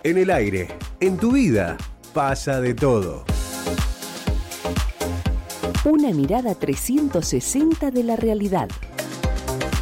En el aire, en tu vida, pasa de todo. Una mirada 360 de la realidad.